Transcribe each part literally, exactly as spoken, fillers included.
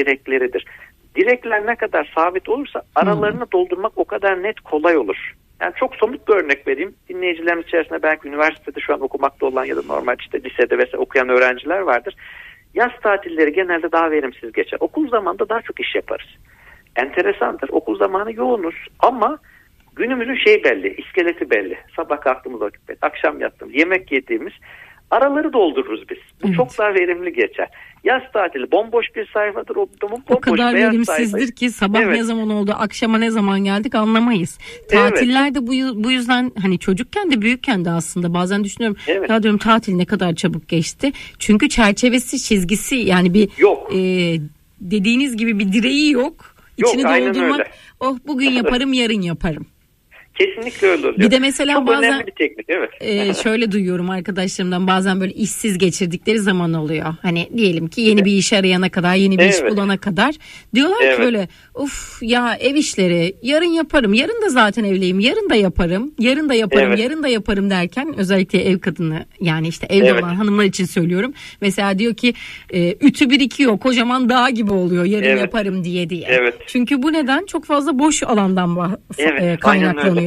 direkleridir. Direkler ne kadar sabit olursa aralarını hmm. doldurmak o kadar net, kolay olur. Yani çok somut bir örnek vereyim. Dinleyicilerimiz içerisinde belki üniversitede şu an okumakta olan ya da normal işte lisede vesaire okuyan öğrenciler vardır. Yaz tatilleri genelde daha verimsiz geçer. Okul zamanında daha çok iş yaparız. Enteresandır. Okul zamanı yoğunuz ama günümüzün şey belli, iskeleti belli. Sabah kalktığımız vakit belli, akşam yattığımız, yemek yediğimiz araları doldururuz biz. Bu evet. çok daha verimli geçer. Yaz tatili bomboş bir sayfadır. O, bomboş, o kadar verimsizdir sayfa. Ki sabah evet. ne zaman oldu, akşama ne zaman geldik anlamayız. Tatillerde evet. bu, bu yüzden hani çocukken de büyükken de aslında bazen düşünüyorum. Evet. Ya diyorum tatil ne kadar çabuk geçti. Çünkü çerçevesi, çizgisi yani bir yok. E, dediğiniz gibi bir direği yok. İçini yok, doldurmak. Oh bugün yaparım, yarın yaparım. Kesinlikle öyle oluyor. Bir de mesela çok bazen önemli bir teknik, evet. e, şöyle duyuyorum arkadaşlarımdan, bazen böyle işsiz geçirdikleri zaman oluyor. Hani diyelim ki yeni bir iş arayana kadar, yeni bir evet. iş bulana kadar diyorlar evet. ki böyle uf ya ev işleri yarın yaparım, yarın da zaten evliyim, yarın da yaparım, yarın da yaparım, evet. yarın da yaparım derken özellikle ev kadını, yani işte evde evet. olan hanımlar için söylüyorum. Mesela diyor ki e, ütü birikiyor, kocaman dağ gibi oluyor yarın evet. yaparım diye diye. Evet. Çünkü bu neden çok fazla boş alandan bah- evet. e, kaynaklanıyor.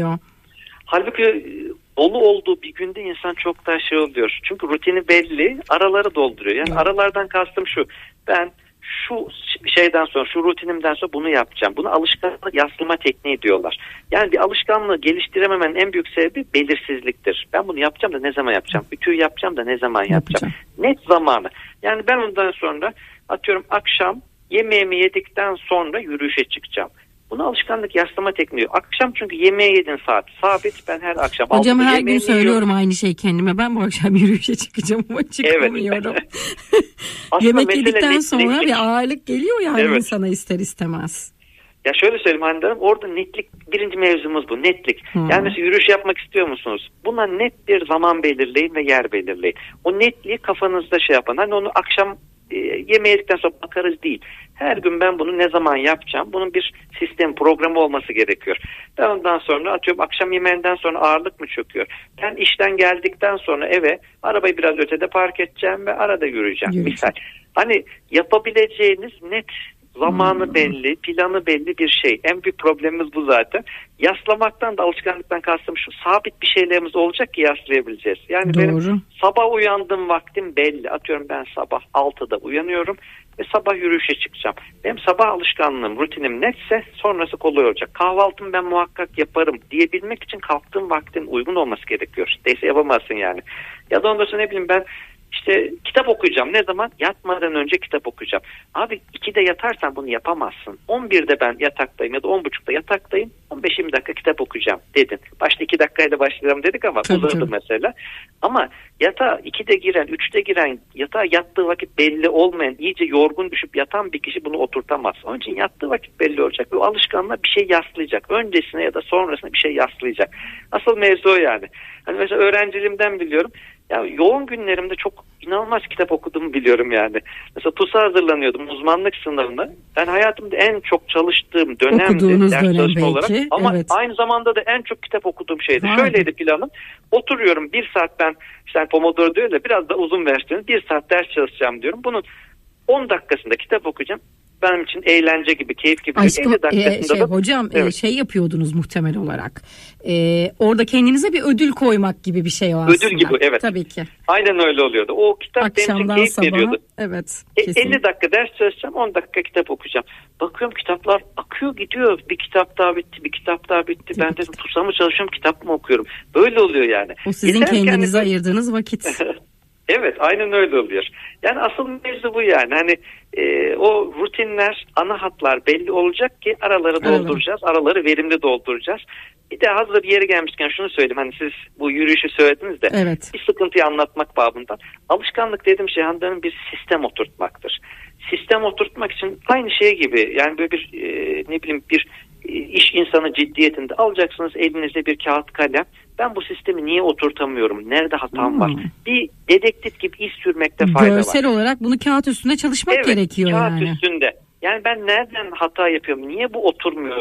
Halbuki dolu olduğu bir günde insan çok daha şey oluyor. Çünkü rutini belli, araları dolduruyor. Yani evet. aralardan kastım şu: ben şu şeyden sonra, şu rutinimden sonra bunu yapacağım. Bunu alışkanlık yaslama tekniği diyorlar. Yani bir alışkanlığı geliştirememenin en büyük sebebi belirsizliktir. Ben bunu yapacağım da ne zaman yapacağım? Ütüyü yapacağım da ne zaman yapacağım? yapacağım? Net zamanı. Yani ben ondan sonra atıyorum akşam yemeğimi yedikten sonra yürüyüşe çıkacağım. Bunu alışkanlık yaslama tekniği. Akşam çünkü yemeği yedin saat sabit. Ben her akşam hocam her gün söylüyorum yiyorum. Aynı şey kendime. Ben bu akşam yürüyüşe çıkacağım ama çıkamıyorum. Evet. Yemek yedikten net, sonra netlik. Bir ağırlık geliyor yani evet. insana ister istemez. Ya şöyle söyleyeyim Hande Hanım, orada netlik birinci mevzumuz bu, netlik. Hmm. Yani mesela yürüyüş yapmak istiyor musunuz? Buna net bir zaman belirleyin ve yer belirleyin. O netliği kafanızda şey yapın. Hani onu akşam e, yemeği yedikten sonra bakarız değil. Her gün ben bunu ne zaman yapacağım? Bunun bir sistem, programı olması gerekiyor. Ben ondan sonra atıyorum akşam yemeğinden sonra ağırlık mı çöküyor? Ben işten geldikten sonra eve arabayı biraz ötede park edeceğim ve arada yürüyeceğim. Yürüyeceğim. Misal. Hani yapabileceğiniz net zamanı hmm. belli, planı belli bir şey. En büyük problemimiz bu zaten. Yaslamaktan da alışkanlıktan kastım şu: sabit bir şeylerimiz olacak ki yaslayabileceğiz. Yani Doğru. benim sabah uyandığım vaktim belli. Atıyorum ben sabah altıda uyanıyorum ve sabah yürüyüşe çıkacağım. Benim sabah alışkanlığım, rutinim netse sonrası kolay olacak. Kahvaltımı ben muhakkak yaparım diyebilmek için kalktığım vaktin uygun olması gerekiyor. Değilse yapamazsın yani. Ya da ondan sonra ne bileyim ben İşte kitap okuyacağım. Ne zaman? Yatmadan önce kitap okuyacağım. Abi ikide yatarsan bunu yapamazsın. on birde ben yataktayım ya da on buçukta yataktayım. on beş yirmi dakika kitap okuyacağım dedin. Başta iki dakikayla başlayalım dedik ama uzadı mesela. Ama yatağa ikide giren, üçte giren, yatağa yattığı vakit belli olmayan, iyice yorgun düşüp yatan bir kişi bunu oturtamaz. Onun için yattığı vakit belli olacak ve o alışkanlığa bir şey yaslayacak. Öncesine ya da sonrasına bir şey yaslayacak. Asıl mevzu o yani. Hani mesela öğrenciliğimden biliyorum. Ya yoğun günlerimde çok inanılmaz kitap okuduğumu biliyorum yani. Mesela TUS'a hazırlanıyordum uzmanlık sınavında. Ben hayatımda en çok çalıştığım dönemdi ders dönem çalışma belki. olarak. Ama evet. aynı zamanda da en çok kitap okuduğum şeydi. Ha. Şöyleydi planım. Oturuyorum bir saat, ben işte Pomodoro diyor da biraz da uzun versiyonu, bir saat ders çalışacağım diyorum. Bunun on dakikasında kitap okuyacağım. Benim için eğlence gibi, keyif gibi. Aşkım, e, şey, da, hocam evet. e, şey yapıyordunuz muhtemel olarak. E, orada kendinize bir ödül koymak gibi bir şey o aslında. Ödül gibi, evet. Tabii ki. Aynen öyle oluyordu. O kitap Akşamdan benim için keyif sabaha, veriyordu. Evet. E, elli dakika ders çalışacağım, on dakika kitap okuyacağım. Bakıyorum kitaplar akıyor gidiyor. Bir kitap daha bitti, bir kitap daha bitti. Tabii ben dedim TUS'a mı çalışıyorum, kitap mı okuyorum? Böyle oluyor yani. O sizin Yeter kendinize kendinize ayırdığınız vakit. Evet, aynen öyle oluyor. Yani asıl mevzu bu yani. Hani e, o rutinler, ana hatlar belli olacak ki araları dolduracağız. Evet. Araları verimli dolduracağız. Bir de hazır bir yere gelmişken şunu söyleyeyim. Hani siz bu yürüyüşü söylediniz de evet. bir sıkıntıyı anlatmak babından. Alışkanlık dediğim şey Hande'nin bir sistem oturtmaktır. Sistem oturtmak için aynı şey gibi. Yani böyle bir e, ne bileyim bir e, iş insanı ciddiyetinde alacaksınız elinize bir kağıt kalem. Ben bu sistemi niye oturtamıyorum? Nerede hatam hmm. var? Bir dedektif gibi iz sürmekte fayda var. Görsel olarak bunu kağıt üstünde çalışmak evet, gerekiyor kağıt yani. Kağıt üstünde. Yani ben nereden hata yapıyorum? Niye bu oturmuyor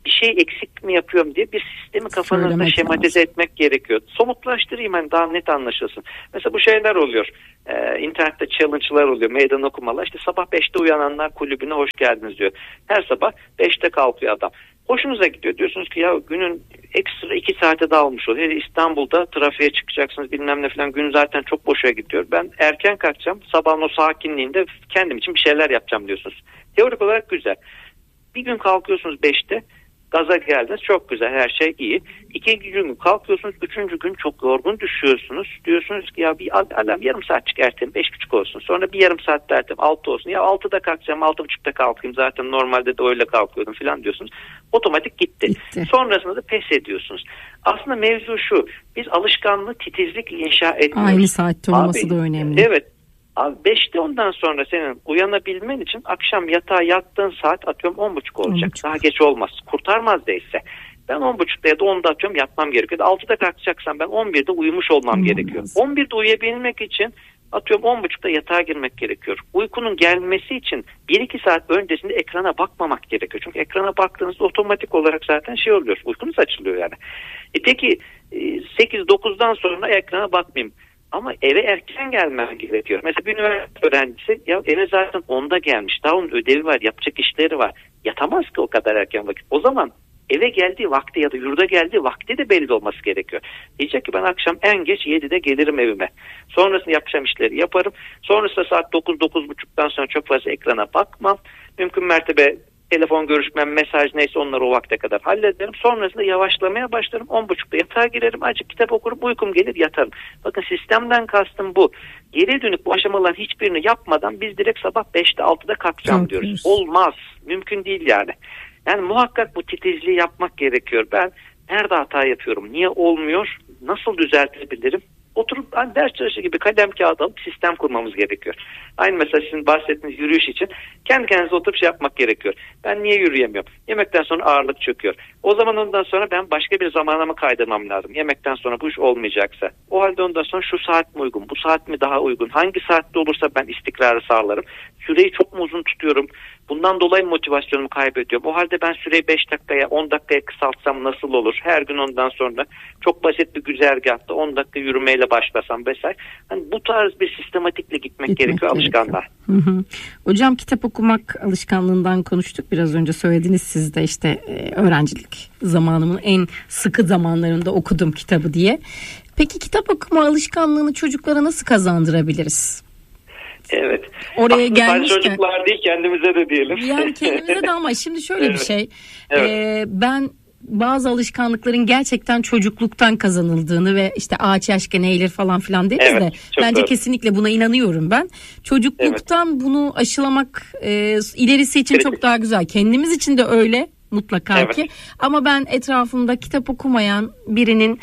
bir şey eksik mi yapıyorum diye bir sistemi kafanızda Söylemek şematize lazım. etmek gerekiyor. Somutlaştırayım hani daha net anlaşılsın. Mesela bu şeyler oluyor. Ee, internette challenge'lar oluyor. Meydan okumalar. İşte sabah beşte uyananlar kulübüne hoş geldiniz diyor. Her sabah beşte kalkıyor adam. Hoşunuza gidiyor. Diyorsunuz ki ya günün ekstra iki saate dağılmış oluyor. Hele İstanbul'da trafiğe çıkacaksınız bilmem ne falan. Gün zaten çok boşa gidiyor. Ben erken kalkacağım. Sabahın o sakinliğinde kendim için bir şeyler yapacağım diyorsunuz. Teorik olarak güzel. Bir gün kalkıyorsunuz beşte. Gaza geldiniz. Çok güzel. Her şey iyi. İkinci gün kalkıyorsunuz. Üçüncü gün çok yorgun düşüyorsunuz. Diyorsunuz ki ya bir alarm yarım saatçik erteleyim. Beş buçuk olsun. Sonra bir yarım saat erteleyim. Altı olsun. Ya altıda kalkacağım. Altı buçukta kalkayım. Zaten normalde de öyle kalkıyordum falan diyorsunuz. Otomatik gitti. gitti. Sonrasında da pes ediyorsunuz. Aslında mevzu şu. Biz alışkanlığı titizlikle inşa etmiyoruz. Aynı saatte olması Abi, da önemli. Evet. Abi beşte ondan sonra senin uyanabilmen için akşam yatağa yattığın saat atıyorum on buçuk olacak. on buçuk. Daha geç olmaz. Kurtarmaz değilse. Ben on buçukta ya da onda atıyorum yatmam gerekiyor. altıda kalkacaksam ben on birde uyumuş olmam hmm. gerekiyor. on birde uyuyabilmek için atıyorum on buçukta yatağa girmek gerekiyor. Uykunun gelmesi için bir iki saat öncesinde ekrana bakmamak gerekiyor. Çünkü ekrana baktığınızda otomatik olarak zaten şey oluyor. Uykunuz açılıyor yani. E peki sekiz dokuzdan sonra ekrana bakmayayım. Ama eve erken gelmem gerekiyor. Mesela bir üniversite öğrencisi ya eve zaten onda gelmiş. Daha onun ödevi var, yapacak işleri var. Yatamaz ki o kadar erken vakit. O zaman eve geldiği vakti ya da yurda geldiği vakti de belli olması gerekiyor. Diyecek ki ben akşam en geç yedide gelirim evime. Sonrasında yapacağım işleri yaparım. Sonrasında saat dokuz dokuz buçuktan sonra çok fazla ekrana bakmam. Mümkün mertebe telefon görüşmem, mesaj neyse onları o vakte kadar hallederim. Sonrasında yavaşlamaya başlarım. on buçukta yatağa girerim. Azıcık kitap okurum. Uykum gelir yatarım. Bakın sistemden kastım bu. Geriye dönük bu aşamaların hiçbirini yapmadan biz direkt sabah beşte altıda kalkacağım Çok diyoruz. Diyoruz. Olmaz. Mümkün değil yani. Yani muhakkak bu titizliği yapmak gerekiyor. Ben nerede hata yapıyorum? Niye olmuyor? Nasıl düzeltebilirim? Oturup hani ders çalışır gibi kalem kağıt alıp sistem kurmamız gerekiyor. Aynı mesela sizin bahsettiğiniz yürüyüş için kendi kendinize oturup şey yapmak gerekiyor. Ben niye yürüyemiyorum? Yemekten sonra ağırlık çöküyor. O zaman ondan sonra ben başka bir zamana mı kaydırmam lazım? Yemekten sonra bu iş olmayacaksa. O halde ondan sonra şu saat mi uygun? Bu saat mi daha uygun? Hangi saatte olursa ben istikrarı sağlarım? Süreyi çok mu uzun tutuyorum? Bundan dolayı motivasyonumu kaybediyorum. O halde ben süreyi beş dakikaya on dakikaya kısaltsam nasıl olur? Her gün ondan sonra çok basit bir güzergahta on dakika yürümeyle başlasam vesaire. Hani bu tarz bir sistematikle gitmek, gitmek gerekiyor alışkanlığa. Hı hı. Hocam kitap okumak alışkanlığından konuştuk. Biraz önce söylediniz siz de işte e, öğrencilik zamanımın en sıkı zamanlarında okudum kitabı diye. Peki kitap okuma alışkanlığını çocuklara nasıl kazandırabiliriz? Evet. Oraya gelmişken çocuklar değil kendimize de diyelim. Yani kendimize de ama şimdi şöyle evet. bir şey. Evet. Ee, ben bazı alışkanlıkların gerçekten çocukluktan kazanıldığını ve işte ağaç yaşken eğilir falan filan deriz evet, de bence doğru. kesinlikle buna inanıyorum ben. Çocukluktan evet. bunu aşılamak e, ilerisi için evet. çok daha güzel. Kendimiz için de öyle mutlaka evet. ki. Ama ben etrafımda kitap okumayan birinin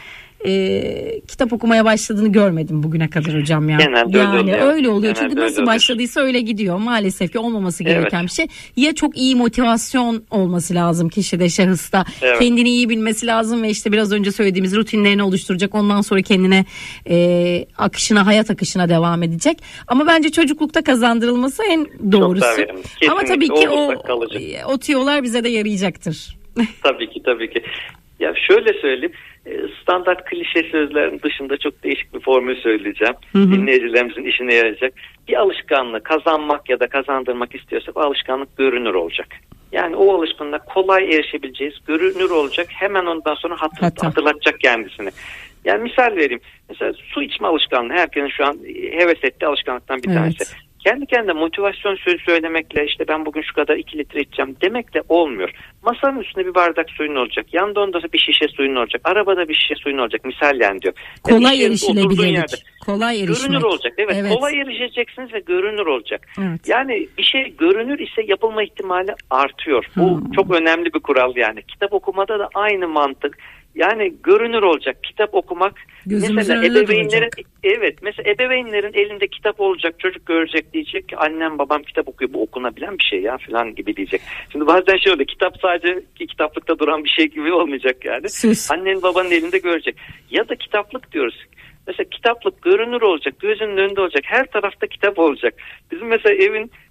E, kitap okumaya başladığını görmedim bugüne kadar hocam ya. Genelde yani öyle oluyor. öyle oluyor. Genelde Çünkü nasıl başladıysa öyle gidiyor. Maalesef ki olmaması gereken evet. bir şey. Ya çok iyi motivasyon olması lazım kişide, şahısta. Evet. Kendini iyi bilmesi lazım ve işte biraz önce söylediğimiz rutinlerini oluşturacak. Ondan sonra kendine e, akışına, hayat akışına devam edecek. Ama bence çocuklukta kazandırılması en doğrusu. Ama tabii ki o, o tüyolar bize de yarayacaktır. Tabii ki tabii ki. Ya şöyle söyleyeyim. Standart klişe sözlerin dışında çok değişik bir formül söyleyeceğim. Hı hı. Dinleyicilerimizin işine yarayacak. Bir alışkanlığı kazanmak ya da kazandırmak istiyorsak o alışkanlık görünür olacak. Yani o alışkanlığa kolay erişebileceğiz, görünür olacak. Hemen ondan sonra hatır, hatırlatacak kendisini. Yani misal vereyim. Mesela su içme alışkanlığı herkesin şu an heves ettiği alışkanlıktan bir evet. tanesi. Kendi kendine motivasyon sözü söylemekle işte ben bugün şu kadar iki litre içeceğim demekle olmuyor. Masanın üstünde bir bardak suyun olacak. Yanında onda bir şişe suyun olacak. Arabada bir şişe suyun olacak. Misal yani diyor. Kolay erişilebilirlik. Kolay erişmek. Görünür olacak. Evet, evet. Kolay erişeceksiniz ve görünür olacak. Evet. Yani bir şey görünür ise yapılma ihtimali artıyor. Bu hmm. çok önemli bir kural yani. Kitap okumada da aynı mantık. Yani görünür olacak. Kitap okumak gözümüzün mesela ebeveynlerin evet mesela ebeveynlerin elinde kitap olacak, çocuk görecek, diyecek ki annem babam kitap okuyor, bu okunabilen bir şey ya falan gibi diyecek. Şimdi bazen şey oluyor, kitap sadece kitaplıkta duran bir şey gibi olmayacak yani. Sus. Annenin babanın elinde görecek. Ya da kitaplık diyoruz. Mesela kitaplık görünür olacak, gözünün önünde olacak, her tarafta kitap olacak. Bizim mesela evin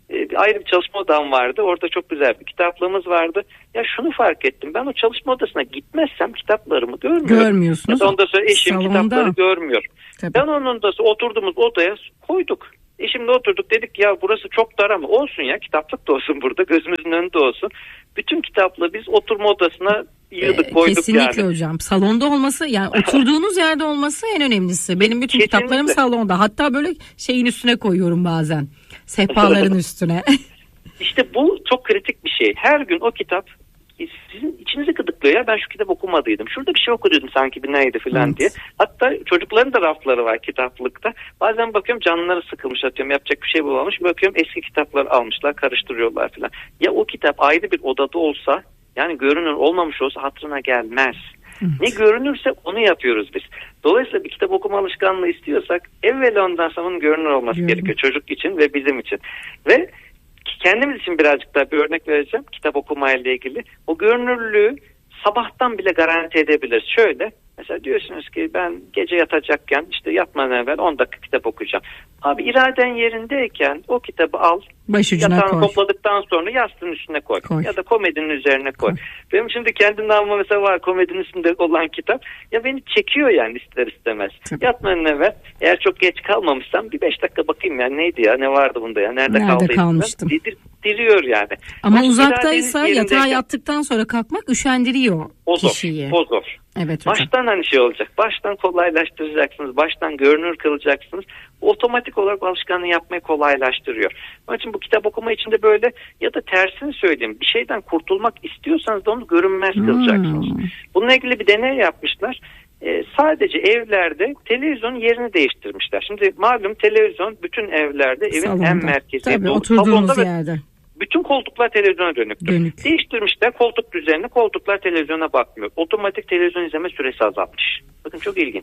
e, bir ayrı bir çalışma odam vardı. Orada çok güzel bir kitaplığımız vardı. Ya şunu fark ettim. Ben o çalışma odasına gitmezsem kitaplarımı görmüyorum. Görmüyorsunuz. Ya da ondan sonra eşim Salonda. kitapları görmüyor. Tabii. Ben onun da oturduğumuz odaya koyduk. Eşimle oturduk, dedik ya burası çok dar ama olsun ya, kitaplık da olsun burada, gözümüzün önünde olsun. Bütün kitaplığı biz oturma odasına yığdık, ee, koyduk kesinlikle yani. Kesinlikle hocam. Salonda olması, yani oturduğunuz yerde olması en önemlisi. Benim bütün Kesinlikle. kitaplarım salonda. Hatta böyle şeyin üstüne koyuyorum bazen. Sehpaların üstüne. İşte bu çok kritik bir şey. Her gün o kitap sizin içinizi gıdıklıyor ya, ben şu kitap okumadıydım. Şurada bir şey okudum sanki, bir neydi falan evet. diye. Hatta çocukların da rafları var kitaplıkta. Bazen bakıyorum canları sıkılmış, atıyorum yapacak bir şey bulamamış. Bakıyorum eski kitapları almışlar, karıştırıyorlar falan. Ya o kitap ayrı bir odada olsa, yani görünür olmamış olsa hatırına gelmez. Evet. Ne görünürse onu yapıyoruz biz. Dolayısıyla bir kitap okuma alışkanlığı istiyorsak evvel ondan sonra onun görünür olması evet. gerekiyor. Çocuk için ve bizim için. Ve kendimiz için birazcık daha bir örnek vereceğim kitap okumayla ilgili. O görünürlüğü sabahtan bile garanti edebiliriz. Şöyle, mesela diyorsunuz ki ben gece yatacakken işte yatmadan evvel on dakika kitap okuyacağım. Abi iraden yerindeyken o kitabı al, yatağını topladıktan sonra yastığın üstüne koy. koy. Ya da komedinin üzerine koy. koy. Benim şimdi kendi namıma mesela var komedinin üstünde olan kitap. Ya beni çekiyor yani ister istemez. Tabii. Yatmadan evvel eğer çok geç kalmamışsam bir beş dakika bakayım ya neydi ya, ne vardı bunda ya, nerede, nerede kalmıştım. Dir, diriyor yani. Ama Ama uzaktaysa yatağa yattıktan sonra kalkmak üşendiriyor o zor, kişiyi. O zor. Evet hocam. Baştan hani şey olacak. Baştan kolaylaştıracaksınız. Baştan görünür kılacaksınız. Otomatik olarak alışkanlığı yapmayı kolaylaştırıyor. Onun için bu kitap okuma için de böyle, ya da tersini söyleyeyim. Bir şeyden kurtulmak istiyorsanız da onu görünmez hmm. kılacaksınız. Bununla ilgili bir deney yapmışlar. Ee, sadece evlerde televizyonun yerini değiştirmişler. Şimdi malum televizyon bütün evlerde evin salonda. En merkezi. Tabii, oturduğunuz yerde. Bütün koltuklar televizyona dönüktür. Dönük. Değiştirmişler koltuk düzenini, koltuklar televizyona bakmıyor. Otomatik televizyon izleme süresi azalmış. Bakın çok ilginç.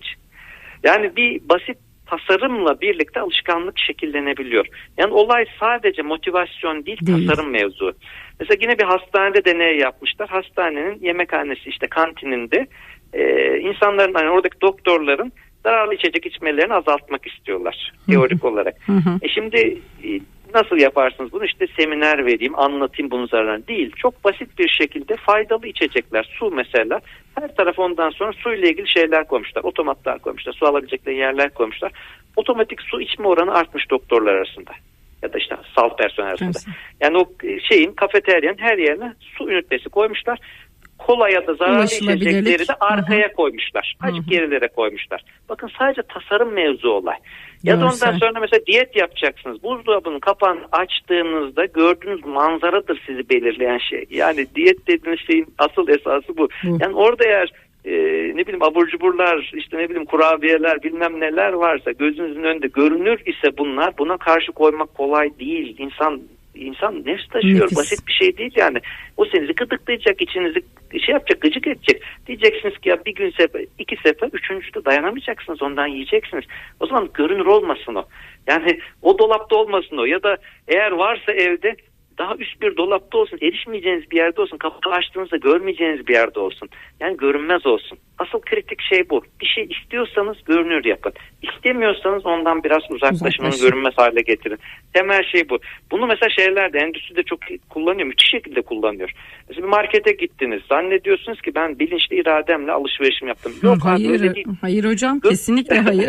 Yani bir basit tasarımla birlikte alışkanlık şekillenebiliyor. Yani olay sadece motivasyon değil, değil. tasarım mevzu. Mesela yine bir hastanede deney yapmışlar. Hastanenin yemekhanesi işte kantininde e, insanların, hani oradaki doktorların zararlı içecek içmelerini azaltmak istiyorlar teorik olarak. Hı hı. E şimdi e, nasıl yaparsınız bunu? İşte seminer vereyim, anlatayım bunun zararını. Değil. Çok basit bir şekilde faydalı içecekler. Su mesela. Her taraf ondan sonra suyla ilgili şeyler koymuşlar. Otomatlar koymuşlar. Su alabilecekleri yerler koymuşlar. Otomatik su içme oranı artmış doktorlar arasında. Ya da işte sağlık personeli arasında. Evet. Yani o şeyin, kafeteryanın her yerine su ünitesi koymuşlar. Kola ya da zararlı içecekleri de arkaya Hı-hı. koymuşlar. Azıcık gerilere koymuşlar. Bakın sadece tasarım mevzu olay. Ya da ondan sonra mesela diyet yapacaksınız. Buzdolabının kapağını açtığınızda gördüğünüz manzaradır sizi belirleyen şey. Yani diyet dediğiniz şeyin asıl esası bu. Hı. Yani orada eğer e, ne bileyim abur cuburlar, işte ne bileyim kurabiyeler, bilmem neler varsa gözünüzün önünde görünür ise bunlar, buna karşı koymak kolay değil. İnsan İnsan nefs taşıyor. Nefis. Basit bir şey değil yani. O senizi gıdıklayacak, içinizi şey yapacak, gıcık edecek. Diyeceksiniz ki ya bir gün sefer, iki sefer, üçüncüde dayanamayacaksınız. Ondan yiyeceksiniz. O zaman görünür olmasın o. Yani o dolapta olmasın o. Ya da eğer varsa evde daha üst bir dolapta olsun. Erişmeyeceğiniz bir yerde olsun. Kapağı açtığınızda görmeyeceğiniz bir yerde olsun. Yani görünmez olsun. Asıl kritik şey bu. Bir şey istiyorsanız görünür yapın. İstemiyorsanız ondan biraz uzaklaşın. Onu görünmez hale getirin. Temel şey bu. Bunu mesela şeylerde, endüstride çok kullanıyor. Müthiş şekilde kullanıyor. Mesela bir markete gittiniz. Zannediyorsunuz ki ben bilinçli irademle alışverişim yaptım. Yok hayır, abi öyle değil. Hayır hocam. Gör- kesinlikle hayır.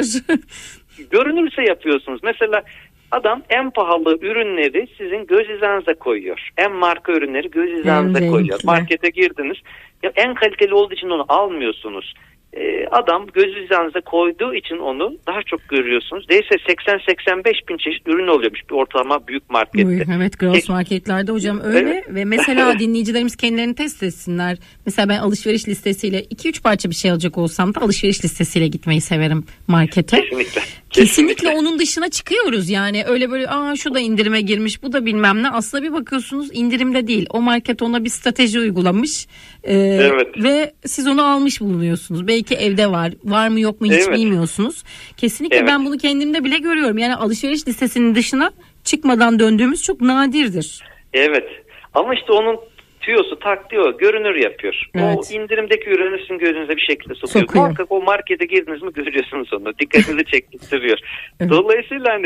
Görünürse yapıyorsunuz. Mesela adam en pahalı ürünleri sizin göz hizanıza koyuyor. En marka ürünleri göz hizanıza en koyuyor. Renkli. Markete girdiniz. Ya en kaliteli olduğu için onu almıyorsunuz. Ee, adam göz hizanıza koyduğu için onu daha çok görüyorsunuz. Değilse seksen seksen beş bin çeşit ürün oluyormuş bir ortalama büyük markette. Uy, evet, gross marketlerde hocam öyle. Evet. Ve mesela dinleyicilerimiz kendilerini test etsinler. Mesela ben alışveriş listesiyle iki üç parça bir şey alacak olsam da alışveriş listesiyle gitmeyi severim markete. Kesinlikle. Kesinlikle, Kesinlikle onun dışına çıkıyoruz yani. Öyle böyle aa şu da indirime girmiş, bu da bilmem ne. Aslında bir bakıyorsunuz indirimde değil. O market ona bir strateji uygulamış. Ee, evet. Ve siz onu almış bulunuyorsunuz. Belki evde var. Var mı yok mu hiç evet. bilmiyorsunuz. Kesinlikle evet. ben bunu kendimde bile görüyorum. Yani alışveriş listesinin dışına çıkmadan döndüğümüz çok nadirdir. Evet. Ama işte onun tüyosu tak diyor, görünür yapıyor. Evet. O indirimdeki ürünü sizin gözünüze bir şekilde sokuyor. Muhakkak o markete girdiniz mi görüyorsunuz onu. Dikkatinizi çektiriyor. Evet. Dolayısıyla hani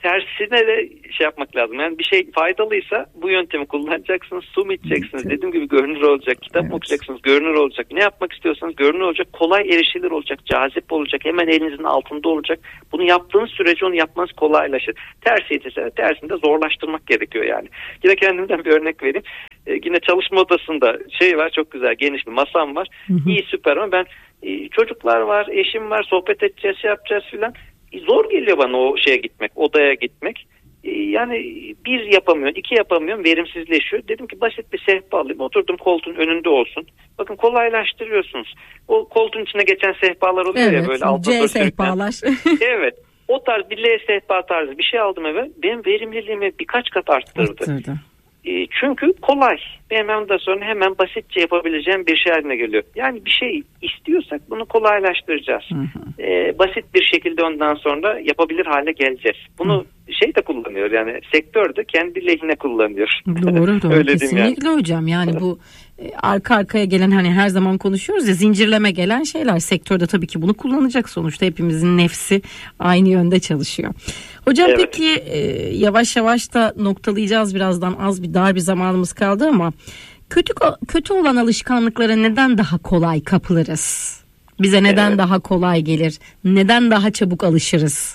tersine de şey yapmak lazım. Yani bir şey faydalıysa bu yöntemi kullanacaksınız. Su mu içeceksiniz? Evet. Dediğim gibi görünür olacak. Kitap evet. mı okuyacaksınız? Görünür olacak. Ne yapmak istiyorsanız görünür olacak. Kolay erişilir olacak. Cazip olacak. Hemen elinizin altında olacak. Bunu yaptığınız sürece onu yapmanız kolaylaşır. Tersi ise tersini de zorlaştırmak gerekiyor yani. Yine kendimden bir örnek vereyim. Ee, yine çalışma odasında şey var, çok güzel geniş bir masam var. Hı hı. İyi, süper, ama ben e, çocuklar var, eşim var, sohbet edeceğiz, şey yapacağız filan. Zor geliyor bana o şeye gitmek, odaya gitmek. Yani bir yapamıyorum, iki yapamıyorum, verimsizleşiyor. Dedim ki basit bir sehpa alayım, oturdum koltuğun önünde olsun. Bakın kolaylaştırıyorsunuz. O koltuğun içine geçen sehpalar oluyor evet, ya böyle altına C sehpalar. Evet, o tarz bir L sehpa tarzı bir şey aldım eve. Benim verimliliğimi birkaç kat arttırdı. Arttırdı. Çünkü kolay. Hemen de sonra hemen basitçe yapabileceğim bir şey haline geliyor. Yani bir şey istiyorsak bunu kolaylaştıracağız. Hı hı. Ee, basit bir şekilde ondan sonra yapabilir hale geleceğiz. Bunu hı. şey de kullanıyor, yani sektör de kendi lehine kullanıyor. Doğru doğru. Kesinlikle yani. Hocam yani bu arka arkaya gelen, hani her zaman konuşuyoruz ya, zincirleme gelen şeyler, sektörde tabii ki bunu kullanacak, sonuçta hepimizin nefsi aynı yönde çalışıyor. Hocam evet. Peki yavaş yavaş da noktalayacağız, birazdan az bir dar bir zamanımız kaldı ama kötü kötü olan alışkanlıklara neden daha kolay kapılırız? Bize neden evet. daha kolay gelir? Neden daha çabuk alışırız?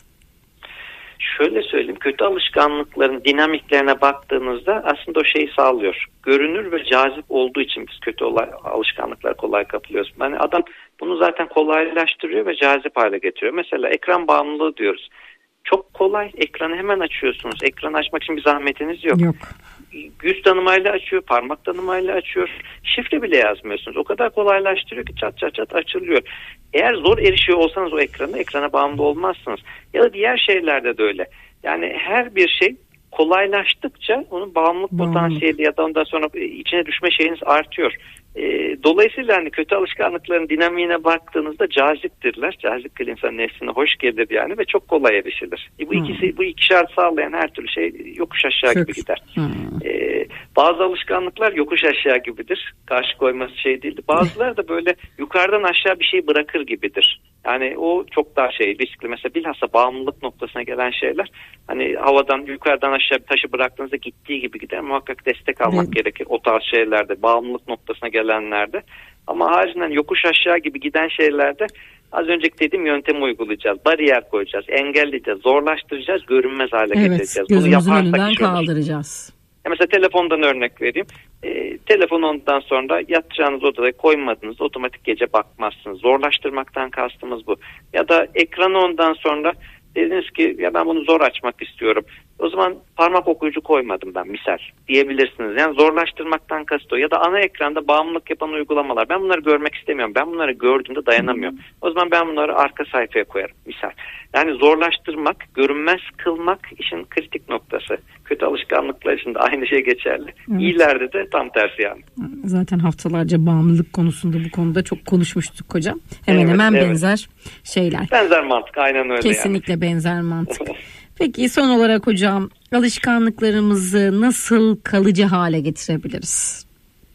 Şöyle söyleyeyim, kötü alışkanlıkların dinamiklerine baktığınızda aslında o şeyi sağlıyor. Görünür ve cazip olduğu için biz kötü olay, alışkanlıklara kolay kapılıyoruz. Yani adam bunu zaten kolaylaştırıyor ve cazip hale getiriyor. Mesela ekran bağımlılığı diyoruz. Çok kolay, ekranı hemen açıyorsunuz. Ekranı açmak için bir zahmetiniz yok. Yok. Yüz tanımayla açıyor, parmak tanımayla açıyor. Şifre bile yazmıyorsunuz. O kadar kolaylaştırıyor ki çat çat çat açılıyor. Eğer zor erişiyor olsanız o ekrana, ekrana bağımlı olmazsınız. Ya da diğer şeylerde de öyle. Yani her bir şey kolaylaştıkça onun bağımlılık hmm. potansiyeli ya da ondan sonra içine düşme şeyiniz artıyor. E, dolayısıyla hani kötü alışkanlıkların dinamiğine baktığınızda caziptirler. Caziptir, insanın nefsine hoş gelir yani ve çok kolay erişilir. E, bu hmm. ikisi, bu iki şart sağlayan her türlü şey yokuş aşağı çok. gibi gider. Hmm. E, bazı alışkanlıklar yokuş aşağı gibidir. Karşı koyması şey değildir. Bazıları da böyle yukarıdan aşağı bir şey bırakır gibidir. Yani o çok daha şey riskli. Mesela bilhassa bağımlılık noktasına gelen şeyler, hani havadan yukarıdan aşağı bir taşı bıraktığınızda gittiği gibi gider. Muhakkak destek almak evet. gerekir o tarz şeylerde, bağımlılık noktasına gelenlerde. Ama haricinden yokuş aşağı gibi giden şeylerde az önceki dediğim yöntemi uygulayacağız. Bariyer koyacağız, engelleyeceğiz, zorlaştıracağız, görünmez hale evet, getireceğiz. Bunu yaparsak önünden kaldıracağız. Mesela telefondan örnek vereyim. E, telefonu ondan sonra yatacağınız odaya koymadınız, otomatik gece bakmazsınız. Zorlaştırmaktan kastımız bu. Ya da ekranı ondan sonra dediniz ki ya ben bunu zor açmak istiyorum. O zaman parmak okuyucu koymadım ben misal diyebilirsiniz. Yani zorlaştırmaktan kastı o. Ya da ana ekranda bağımlılık yapan uygulamalar. Ben bunları görmek istemiyorum. Ben bunları gördüğümde dayanamıyorum. O zaman ben bunları arka sayfaya koyarım misal. Yani zorlaştırmak, görünmez kılmak işin kritik noktası. Kötü alışkanlıklar için de aynı şey geçerli. Evet. İyilerde de tam tersi yani. Zaten haftalarca bağımlılık konusunda bu konuda çok konuşmuştuk hocam. Hemen evet, hemen evet. benzer şeyler. Benzer mantık, aynen öyle. Kesinlikle yani. benzer mantık. Peki son olarak hocam, alışkanlıklarımızı nasıl kalıcı hale getirebiliriz?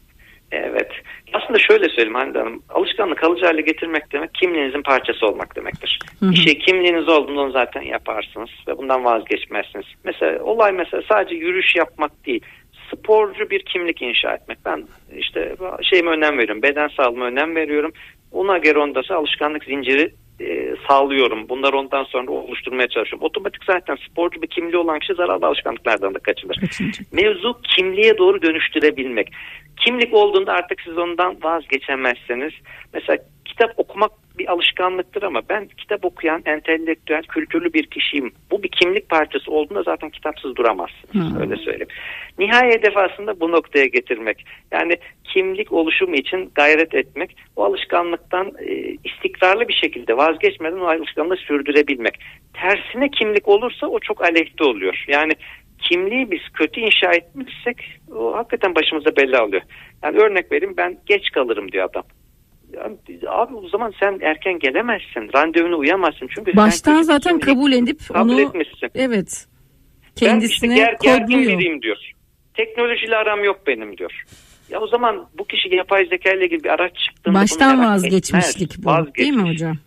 Evet. Aslında şöyle söyleyeyim Hande Hanım. Alışkanlık kalıcı hale getirmek demek kimliğinizin parçası olmak demektir. Hı hı. Bir şey kimliğiniz olduğundan zaten yaparsınız ve bundan vazgeçmezsiniz. Mesela olay mesela sadece yürüyüş yapmak değil. Sporcu bir kimlik inşa etmek. Ben işte şeyime önem veriyorum. Beden sağlığıma önem veriyorum. Ona göre ondası alışkanlık zinciri E, sağlıyorum. Bunları ondan sonra oluşturmaya çalışıyorum. Otomatik zaten sporcu bir kimliği olan kişi zararlı alışkanlıklardan da kaçınır. Kaçınacak. Mevzu kimliğe doğru dönüştürebilmek. Kimlik olduğunda artık siz ondan vazgeçemezseniz, mesela kitap okumak bir alışkanlıktır ama ben kitap okuyan, entelektüel, kültürlü bir kişiyim. Bu bir kimlik parçası olduğunda zaten kitapsız duramazsınız. Hmm. Öyle söyleyeyim. Nihai hedef aslında bu noktaya getirmek. Yani kimlik oluşumu için gayret etmek. O alışkanlıktan e, istikrarlı bir şekilde vazgeçmeden o alışkanlığı sürdürebilmek. Tersine kimlik olursa o çok aleyhte oluyor. Yani kimliği biz kötü inşa etmişsek o hakikaten başımıza bela alıyor. Yani örnek vereyim, ben geç kalırım diyor adam. Yani, abi o zaman sen erken gelemezsin. Randevuna uyamazsın. Çünkü baştan zaten kabul edip kabul onu etmişsin. Evet. Kendisine ben işte ger, gergin biriyim diyor. Teknolojiyle aram yok benim diyor. Ya o zaman bu kişi yapay zeka ile ilgili bir araç çıktığında baştan vazgeçmişlik bu. Vazgeçmiş. Değil mi hocam?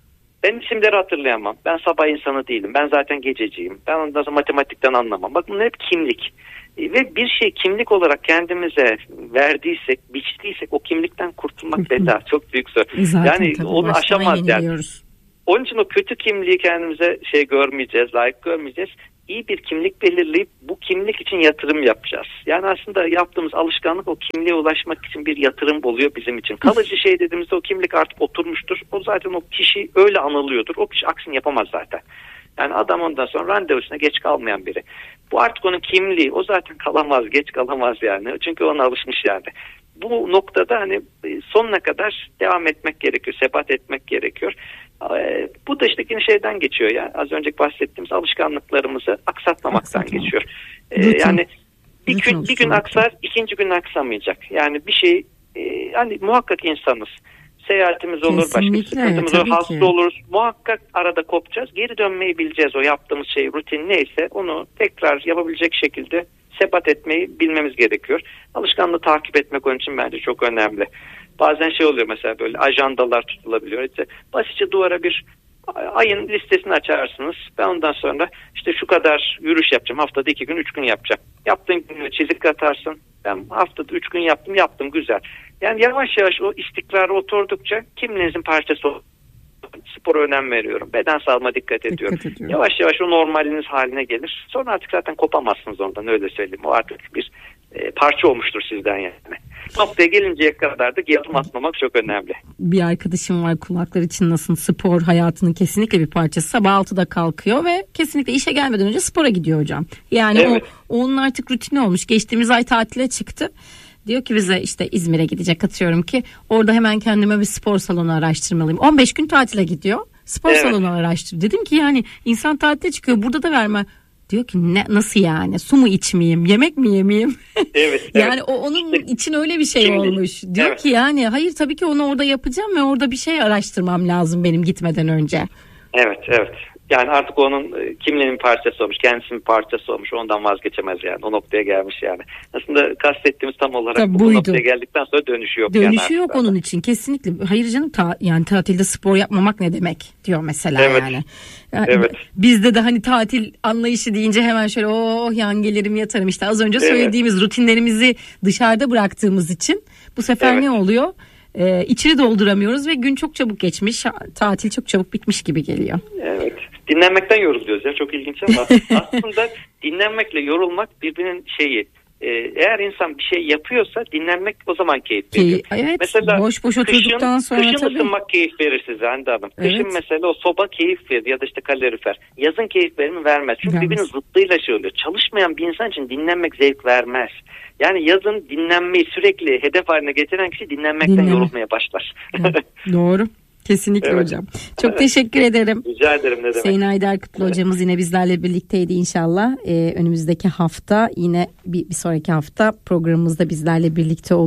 Ben isimleri hatırlayamam. Ben sabah insanı değilim. Ben zaten gececiyim. Ben ondan sonra matematikten anlamam. Bak bunlar hep kimlik. Ve bir şey kimlik olarak kendimize verdiysek, biçtiysek o kimlikten kurtulmak bela. Çok büyük zor. Yani onu aşamaz yani. Onun için o kötü kimliği kendimize şey görmeyeceğiz, layık görmeyeceğiz. İyi bir kimlik belirleyip bu kimlik için yatırım yapacağız. Yani aslında yaptığımız alışkanlık o kimliğe ulaşmak için bir yatırım oluyor bizim için. Kalıcı şey dediğimizde o kimlik artık oturmuştur. O zaten o kişi öyle anılıyordur. O kişi aksini yapamaz zaten. Yani adam ondan sonra randevusuna geç kalmayan biri. Bu artık onun kimliği. O zaten kalamaz, geç kalamaz yani. Çünkü ona alışmış yani. Bu noktada hani sonuna kadar devam etmek gerekiyor, sebat etmek gerekiyor. Ee, bu da işte yine şeyden geçiyor ya. Az önce bahsettiğimiz alışkanlıklarımızı aksatmamaktan Aksatma. geçiyor. Ee, yani bir gün bir gün aksar, ikinci gün aksamayacak. Yani bir şey e, hani muhakkak insanız. Seyahatimiz olur, Kesinlikle, başka sıkıntımız olur, hasta oluruz. Muhakkak arada kopacağız. Geri dönmeyi bileceğiz. O yaptığımız şey, rutin neyse onu tekrar yapabilecek şekilde sebat etmeyi bilmemiz gerekiyor. Alışkanlığı takip etmek onun için bence çok önemli. Bazen şey oluyor mesela böyle ajandalar tutulabiliyor. İşte basitçe duvara bir ayın listesini açarsınız. Ben ondan sonra işte şu kadar yürüyüş yapacağım. Haftada iki gün, üç gün yapacağım. Yaptığın günü çizik atarsın. Ben haftada üç gün yaptım, yaptım güzel. Yani yavaş yavaş o istikrara oturdukça kimliğinizin parçası o. Spora önem veriyorum. Beden sağlığıma dikkat ediyorum. Dikkat ediyorum. Yavaş yavaş o normaliniz haline gelir. Sonra artık zaten kopamazsınız ondan, öyle söyleyeyim. O artık bir e, parça olmuştur sizden yani. Noktaya gelinceye kadar da adım atmamak çok önemli. Bir arkadaşım var, kulakları çınlasın, spor hayatının kesinlikle bir parçası. Sabah altıda kalkıyor ve kesinlikle işe gelmeden önce spora gidiyor hocam. Yani evet. o onun artık rutini olmuş. Geçtiğimiz ay tatile çıktı. Diyor ki bize işte İzmir'e gidecek, atıyorum ki orada hemen kendime bir spor salonu araştırmalıyım. on beş gün tatile gidiyor. Spor evet. salonu araştır. Dedim ki yani insan tatile çıkıyor, burada da verme. Diyor ki ne, nasıl yani, su mu içmeyeyim, yemek mi yemeyeyim? Evet, yani evet. o onun işte, için öyle bir şey kimlik. olmuş. Diyor evet. ki yani hayır tabii ki onu orada yapacağım ve orada bir şey araştırmam lazım benim gitmeden önce. Evet evet. Yani artık onun kimliğinin parçası olmuş, kendisinin parçası olmuş. Ondan vazgeçemez yani. O noktaya gelmiş yani. Aslında kastettiğimiz tam olarak Tabii bu buydu. noktaya geldikten sonra dönüşü yok. Dönüşü yani yok onun için kesinlikle. Hayır canım, ta, yani tatilde spor yapmamak ne demek diyor mesela evet. yani. yani. Evet. Bizde de hani tatil anlayışı deyince hemen şöyle oh yan gelirim yatarım. İşte az önce söylediğimiz evet. rutinlerimizi dışarıda bıraktığımız için bu sefer evet. ne oluyor? Ee, içini dolduramıyoruz ve gün çok çabuk geçmiş, tatil çok çabuk bitmiş gibi geliyor. Evet. Dinlenmekten yoruluyoruz ya, çok ilginç ama aslında dinlenmekle yorulmak birbirinin şeyi. Ee, eğer insan bir şey yapıyorsa dinlenmek o zaman keyif veriyor. Evet. Mesela boş boş oturduktan sonra kışın tabii. ısınmak keyif verir size Hande Hanım. Evet. Kışın mesela o soba keyif verir ya da işte kalorifer. Yazın keyif verir mi? Vermez. Çünkü vermez. Birbirinin zıttıyla şey oluyor. Çalışmayan bir insan için dinlenmek zevk vermez. Yani yazın dinlenmeyi sürekli hedef haline getiren kişi dinlenmekten Dinleme. yorulmaya başlar. Evet. Doğru. Kesinlikle evet. hocam. Çok evet. teşekkür ederim. Rica ederim, ne demek. Sayın Haydar Kıtlı evet. hocamız yine bizlerle birlikteydi inşallah. Ee, önümüzdeki hafta yine bir, bir sonraki hafta programımızda bizlerle birlikte olacak.